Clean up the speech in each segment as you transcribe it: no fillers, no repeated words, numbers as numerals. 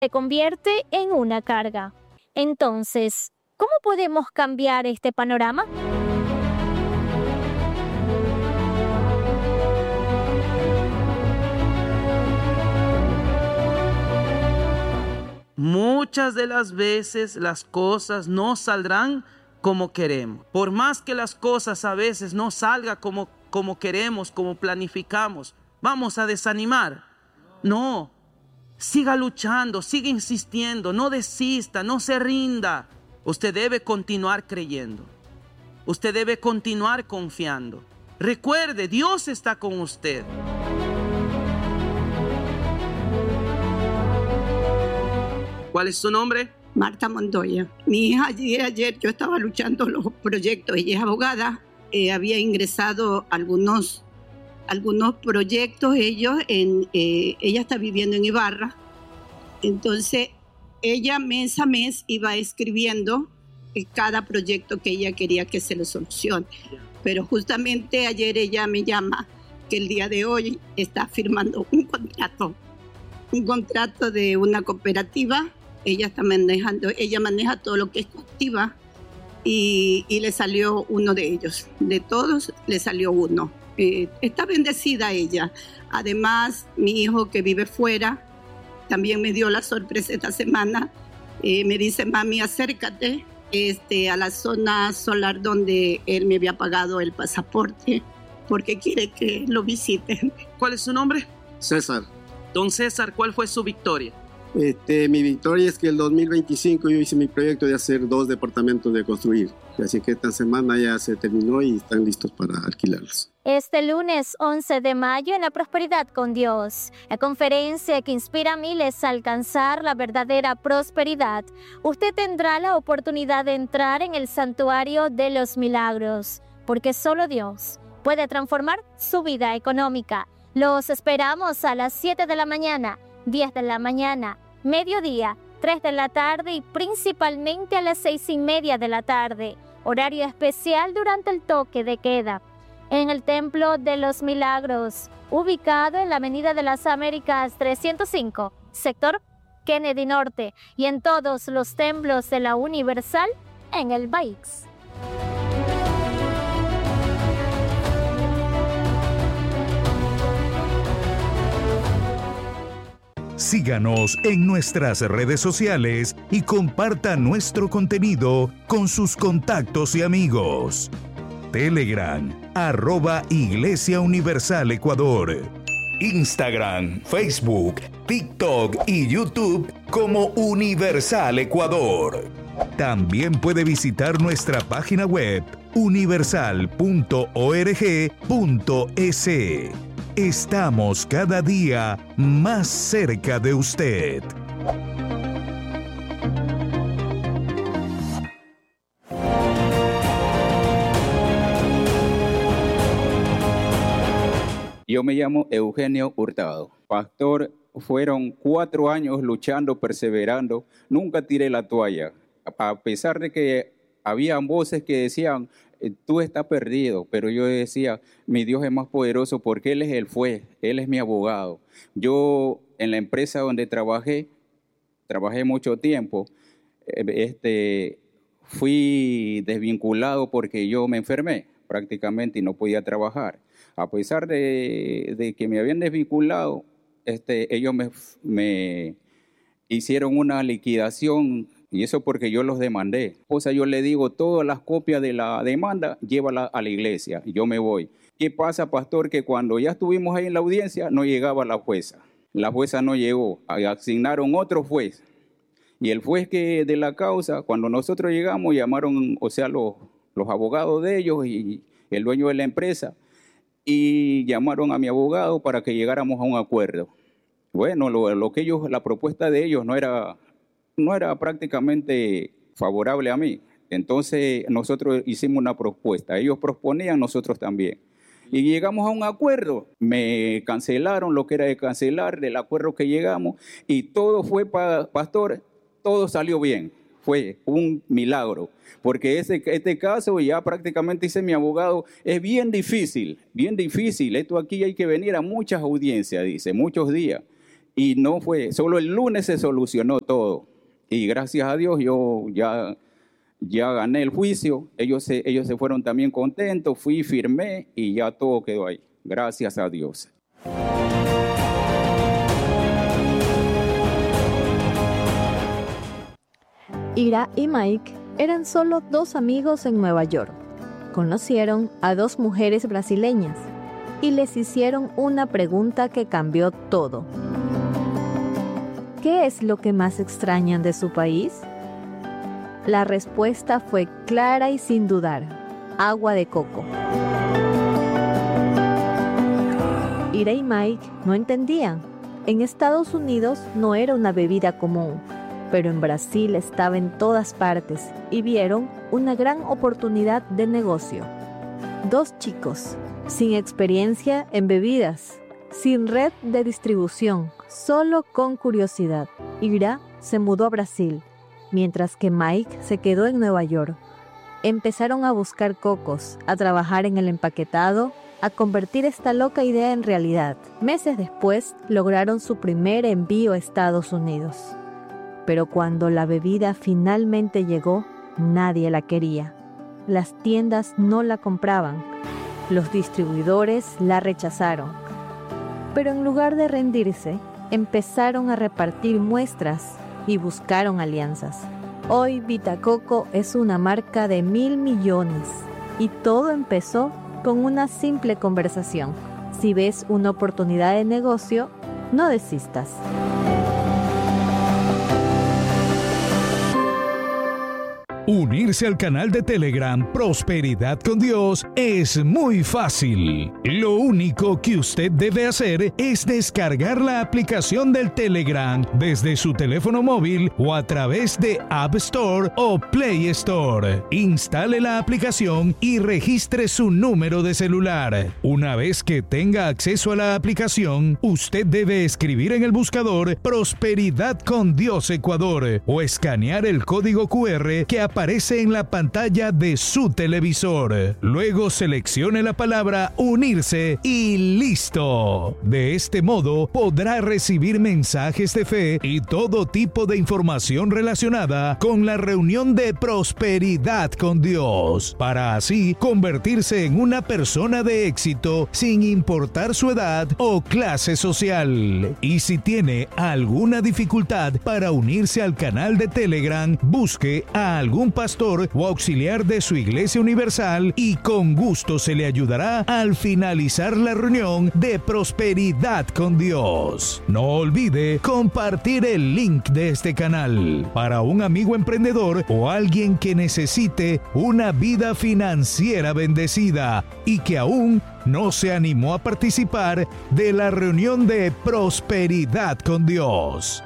se convierte en una carga. Entonces, ¿cómo podemos cambiar este panorama? Muchas de las veces las cosas no saldrán como queremos. Por más que las cosas a veces no salgan como queremos, como planificamos, ¿vamos a desanimar? No. Siga luchando, siga insistiendo, no desista, no se rinda. Usted debe continuar creyendo. Usted debe continuar confiando. Recuerde, Dios está con usted. ¿Cuál es su nombre? Marta Montoya. Mi hija ayer yo estaba luchando los proyectos. Ella es abogada. Había ingresado algunos proyectos. Ella está viviendo en Ibarra. Entonces, ella mes a mes iba escribiendo cada proyecto que ella quería que se le solucione. Pero justamente ayer ella me llama que el día de hoy está firmando un contrato de una cooperativa. Ella maneja todo lo que es coactiva y le salió uno de ellos. De todos le salió uno. Está bendecida ella. Además, mi hijo que vive fuera también me dio la sorpresa esta semana. Me dice, mami, acércate a la zona solar donde él me había pagado el pasaporte porque quiere que lo visiten. ¿Cuál es su nombre? César. Don César, ¿cuál fue su victoria? Mi victoria es que el 2025 yo hice mi proyecto de hacer 2 departamentos de construir. Así que esta semana ya se terminó y están listos para alquilarlos. Este lunes 11 de mayo en La Prosperidad con Dios, la conferencia que inspira a miles a alcanzar la verdadera prosperidad, usted tendrá la oportunidad de entrar en el santuario de los milagros, porque solo Dios puede transformar su vida económica. Los esperamos a las 7 de la mañana, 10 de la mañana, mediodía, 3 de la tarde y principalmente a las 6:30 de la tarde. Horario especial durante el toque de queda. En el Templo de los Milagros, ubicado en la Avenida de las Américas 305, sector Kennedy Norte, y en todos los templos de la Universal en el Baix. Síganos en nuestras redes sociales y comparta nuestro contenido con sus contactos y amigos. Telegram, @Iglesia Universal Ecuador. Instagram, Facebook, TikTok y YouTube como Universal Ecuador. También puede visitar nuestra página web universal.org.es. Estamos cada día más cerca de usted. Yo me llamo Eugenio Hurtado. Pastor, fueron 4 años luchando, perseverando. Nunca tiré la toalla. A pesar de que habían voces que decían, tú estás perdido, pero yo decía, mi Dios es más poderoso porque Él es el juez, Él es mi abogado. Yo en la empresa donde trabajé mucho tiempo, fui desvinculado porque yo me enfermé prácticamente y no podía trabajar. A pesar de que me habían desvinculado, ellos me hicieron una liquidación. Y eso porque yo los demandé. O sea, yo le digo, todas las copias de la demanda, llévala a la iglesia. Y yo me voy. ¿Qué pasa, pastor? Que cuando ya estuvimos ahí en la audiencia, no llegaba la jueza. La jueza no llegó. Asignaron otro juez. Y el juez de la causa, cuando nosotros llegamos, llamaron, o sea, los abogados de ellos y el dueño de la empresa. Y llamaron a mi abogado para que llegáramos a un acuerdo. Bueno, la propuesta de ellos no era prácticamente favorable a mí. Entonces nosotros hicimos una propuesta. Ellos proponían, nosotros también. Y llegamos a un acuerdo. Me cancelaron lo que era de cancelar del acuerdo que llegamos. Y todo fue, pastor, todo salió bien. Fue un milagro. Porque este caso, ya prácticamente dice mi abogado, es bien difícil, bien difícil. Esto aquí hay que venir a muchas audiencias, dice, muchos días. y no fue, solo el lunes se solucionó todo. Y gracias a Dios yo ya gané el juicio, ellos se fueron también contentos, fui, firmé y ya todo quedó ahí. Gracias a Dios. Ira y Mike eran solo 2 amigos en Nueva York. Conocieron a 2 mujeres brasileñas y les hicieron una pregunta que cambió todo. ¿Qué es lo que más extrañan de su país? La respuesta fue clara y sin dudar: agua de coco. Ira y Mike no entendían. En Estados Unidos no era una bebida común, pero en Brasil estaba en todas partes y vieron una gran oportunidad de negocio. 2 chicos, sin experiencia en bebidas, sin red de distribución, solo con curiosidad. Ira se mudó a Brasil, mientras que Mike se quedó en Nueva York. Empezaron a buscar cocos, a trabajar en el empaquetado, a convertir esta loca idea en realidad. Meses después, lograron su primer envío a Estados Unidos. Pero cuando la bebida finalmente llegó, nadie la quería. Las tiendas no la compraban. Los distribuidores la rechazaron. Pero en lugar de rendirse, empezaron a repartir muestras y buscaron alianzas. Hoy Vitacoco es una marca de 1.000 millones y todo empezó con una simple conversación. Si ves una oportunidad de negocio, no desistas. Unirse al canal de Telegram Prosperidad con Dios es muy fácil. Lo único que usted debe hacer es descargar la aplicación del Telegram desde su teléfono móvil o a través de App Store o Play Store. Instale la aplicación y registre su número de celular. Una vez que tenga acceso a la aplicación, usted debe escribir en el buscador Prosperidad con Dios Ecuador o escanear el código QR que aparece en la pantalla de su televisor. Luego seleccione la palabra unirse y listo. De este modo podrá recibir mensajes de fe y todo tipo de información relacionada con la reunión de Prosperidad con Dios, para así convertirse en una persona de éxito sin importar su edad o clase social. Y si tiene alguna dificultad para unirse al canal de Telegram, busque a algún pastor o auxiliar de su Iglesia Universal y con gusto se le ayudará al finalizar la reunión de Prosperidad con Dios. No olvide compartir el link de este canal para un amigo emprendedor o alguien que necesite una vida financiera bendecida y que aún no se animó a participar de la reunión de Prosperidad con Dios.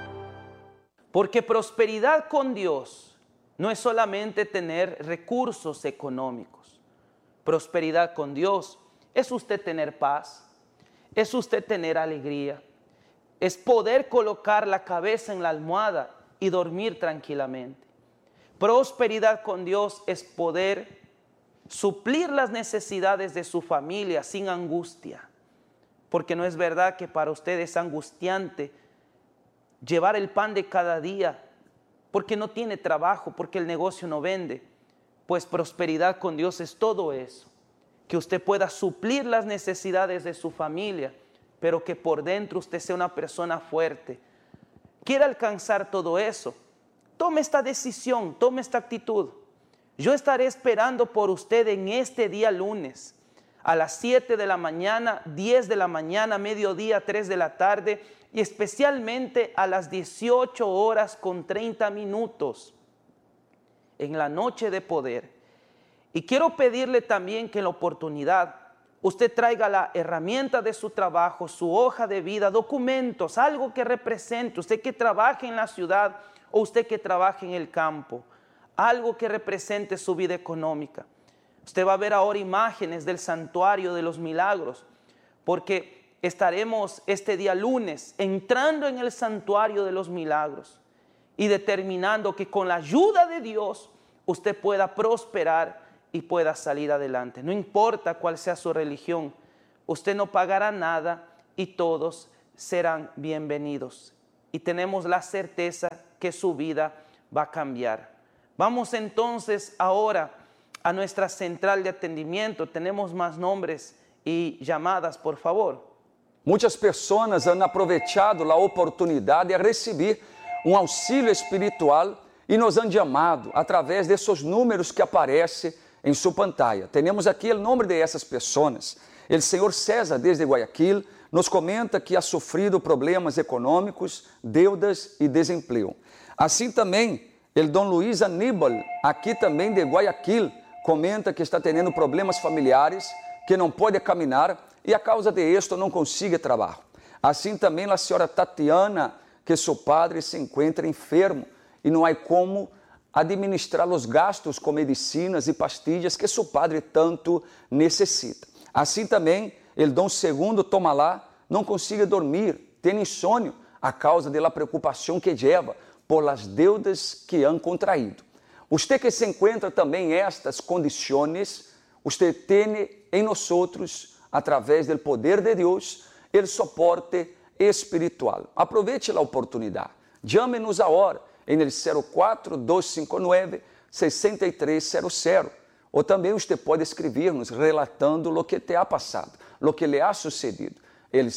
Porque prosperidad con Dios no es solamente tener recursos económicos. Prosperidad con Dios es usted tener paz, es usted tener alegría, es poder colocar la cabeza en la almohada y dormir tranquilamente. Prosperidad con Dios es poder suplir las necesidades de su familia sin angustia. Porque no es verdad que para usted es angustiante llevar el pan de cada día, porque no tiene trabajo, porque el negocio no vende. Pues prosperidad con Dios es todo eso, que usted pueda suplir las necesidades de su familia, pero que por dentro usted sea una persona fuerte. Quiere alcanzar todo eso, tome esta decisión, tome esta actitud. Yo estaré esperando por usted en este día lunes, a las 7 de la mañana, 10 de la mañana, mediodía, 3 de la tarde, y especialmente a las 18:30 en la noche de poder. Y quiero pedirle también que en la oportunidad usted traiga la herramienta de su trabajo, su hoja de vida, documentos, algo que represente, usted que trabaje en la ciudad o usted que trabaje en el campo, algo que represente su vida económica. Usted va a ver ahora imágenes del Santuario de los Milagros, porque estaremos este día lunes entrando en el Santuario de los Milagros y determinando que con la ayuda de Dios usted pueda prosperar y pueda salir adelante. No importa cuál sea su religión, usted no pagará nada y todos serán bienvenidos. Y tenemos la certeza que su vida va a cambiar. Vamos entonces ahora a nuestra central de atendimiento. Tenemos más nombres y llamadas, por favor. Muitas pessoas han aproveitado a oportunidade de receber auxílio espiritual e nos han chamado através desses números que aparecem em sua pantalla. Temos aqui o nome dessas pessoas. O senhor César, desde Guayaquil, nos comenta que ha sofrido problemas econômicos, deudas e desemprego. Assim também, o Dom Luiz Aníbal, aqui também de Guayaquil, comenta que está tendo problemas familiares, que não pode caminhar e a causa de isto não consegue trabalho. Assim também a senhora Tatiana, que seu padre se encontra enfermo e não há como administrar os gastos com medicinas e pastilhas que seu padre tanto necessita. Assim também, o Dom Segundo Tomalá não consegue dormir, tem insônio a causa da preocupação que leva por las deudas que han contraído. Usted que se encontra também em estas condições, usted tem em nós outros, através do poder de Deus, o suporte espiritual. Aproveite a oportunidade. Chame-nos agora em 04-259-6300. Ou também você pode escrever-nos relatando o que te ha passado, o que lhe ha sucedido. El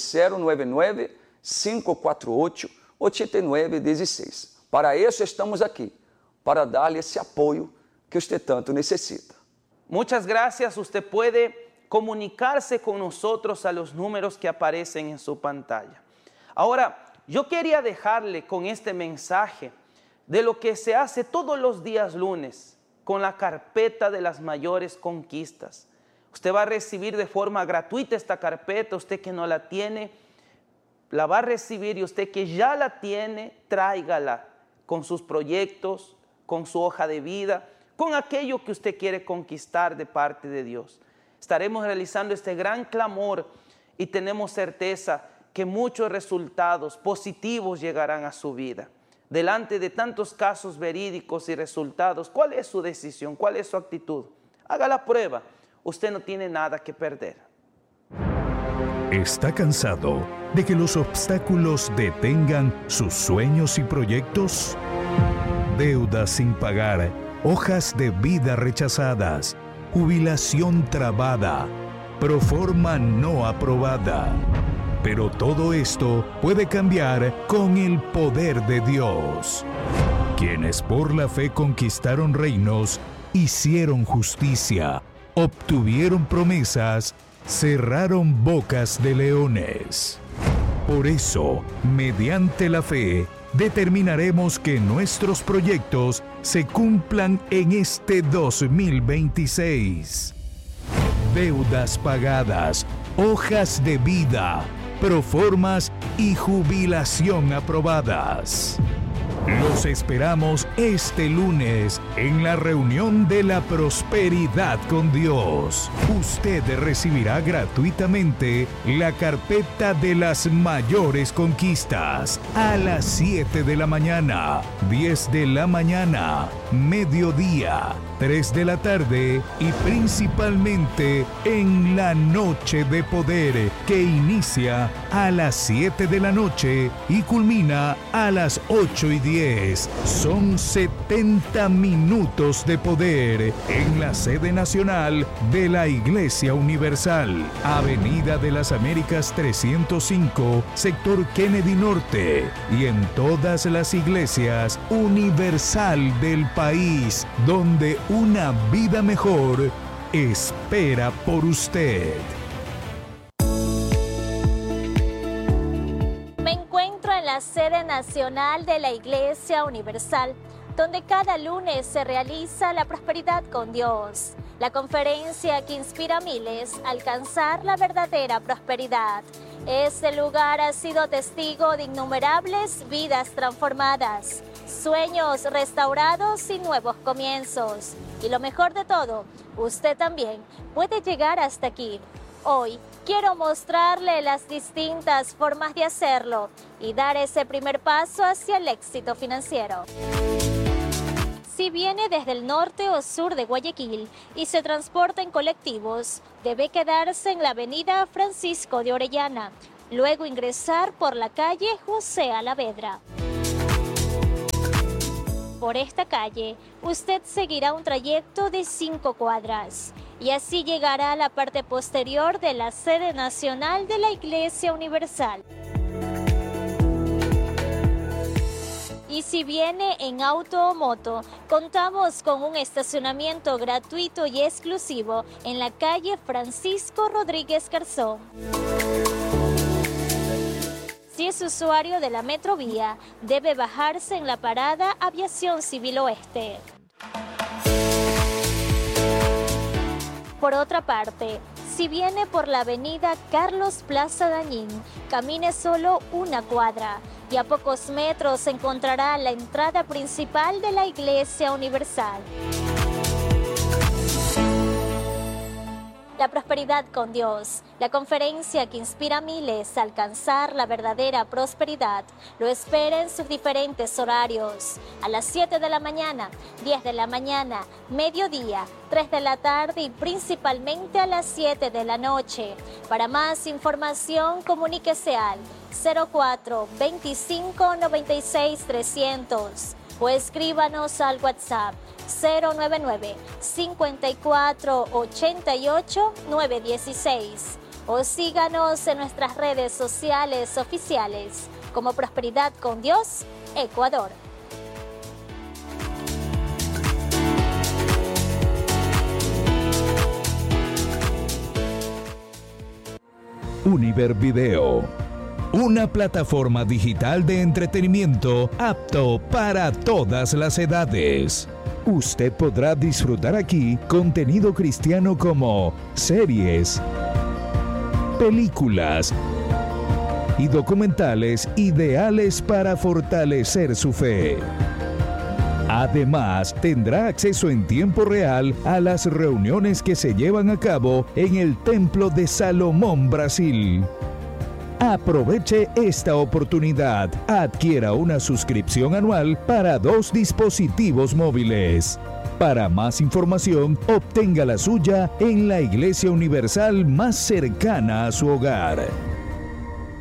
099-548-8916. Para isso estamos aqui, para dar-lhe esse apoio que você tanto necessita. Muchas gracias. Usted puede comunicarse con nosotros a los números que aparecen en su pantalla. Ahora, yo quería dejarle con este mensaje de lo que se hace todos los días lunes con la carpeta de las mayores conquistas. Usted va a recibir de forma gratuita esta carpeta. Usted que no la tiene, la va a recibir, y usted que ya la tiene, tráigala con sus proyectos, con su hoja de vida, con aquello que usted quiere conquistar de parte de Dios. Estaremos realizando este gran clamor y tenemos certeza que muchos resultados positivos llegarán a su vida. Delante de tantos casos verídicos y resultados, ¿cuál es su decisión? ¿Cuál es su actitud? Haga la prueba. Usted no tiene nada que perder. ¿Está cansado de que los obstáculos detengan sus sueños y proyectos? Deudas sin pagar, hojas de vida rechazadas, jubilación trabada, proforma no aprobada. Pero todo esto puede cambiar con el poder de Dios. Quienes por la fe conquistaron reinos, hicieron justicia, obtuvieron promesas, cerraron bocas de leones. Por eso, mediante la fe, determinaremos que nuestros proyectos se cumplan en este 2026. Deudas pagadas, hojas de vida, proformas y jubilación aprobadas. Los esperamos este lunes en la reunión de la prosperidad con Dios. Usted recibirá gratuitamente la carpeta de las mayores conquistas a las 7 de la mañana, 10 de la mañana, mediodía, 3 de la tarde y principalmente en la noche de poder, que inicia a las 7 de la noche y culmina a las 8:10. Son 70 minutos de poder en la sede nacional de la Iglesia Universal, Avenida de las Américas 305, sector Kennedy Norte, y en todas las iglesias universal del país, donde una vida mejor espera por usted. La sede nacional de la Iglesia Universal, donde cada lunes se realiza la prosperidad con Dios, la conferencia que inspira a miles a alcanzar la verdadera prosperidad. Este lugar ha sido testigo de innumerables vidas transformadas, sueños restaurados y nuevos comienzos. Y lo mejor de todo, usted también puede llegar hasta aquí. Hoy quiero mostrarle las distintas formas de hacerlo y dar ese primer paso hacia el éxito financiero. Si viene desde el norte o sur de Guayaquil y se transporta en colectivos, debe quedarse en la avenida Francisco de Orellana, luego ingresar por la calle José Alavedra. Por esta calle, usted seguirá un trayecto de 5 cuadras y así llegará a la parte posterior de la sede nacional de la Iglesia Universal. Y si viene en auto o moto, contamos con un estacionamiento gratuito y exclusivo en la calle Francisco Rodríguez Garzón. Si es usuario de la Metrovía, debe bajarse en la parada Aviación Civil Oeste. Por otra parte, si viene por la avenida Carlos Plaza Dañín, camine solo 1 cuadra y a pocos metros encontrará la entrada principal de la Iglesia Universal. La prosperidad con Dios, la conferencia que inspira a miles a alcanzar la verdadera prosperidad, lo espera en sus diferentes horarios. A las 7 de la mañana, 10 de la mañana, mediodía, 3 de la tarde y principalmente a las 7 de la noche. Para más información, comuníquese al 04 25 96 300 o escríbanos al WhatsApp 099 54 88 916 o síganos en nuestras redes sociales oficiales como Prosperidad con Dios, Ecuador. Univer Video, una plataforma digital de entretenimiento apto para todas las edades. Usted podrá disfrutar aquí contenido cristiano como series, películas y documentales ideales para fortalecer su fe. Además, tendrá acceso en tiempo real a las reuniones que se llevan a cabo en el Templo de Salomón, Brasil. Aproveche esta oportunidad. Adquiera una suscripción anual para 2 dispositivos móviles. Para más información, obtenga la suya en la Iglesia Universal más cercana a su hogar.